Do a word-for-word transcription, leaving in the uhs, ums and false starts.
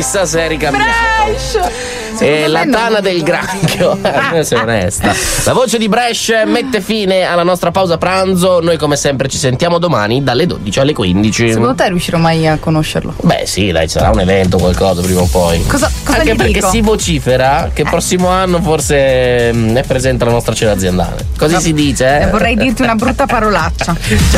chissà se eri cambiato. È la tana del granchio, sei onesta. La voce di Bresh mette fine alla nostra pausa pranzo. Noi come sempre ci sentiamo domani dalle dodici alle quindici. Secondo te riuscirò mai a conoscerlo? Beh sì, dai, sarà un evento, qualcosa prima o poi. Cosa, cosa Anche gli perché dico? si vocifera che il prossimo anno forse mh, è presente la nostra cena aziendale. Così No, si dice, eh? Vorrei dirti una brutta parolaccia.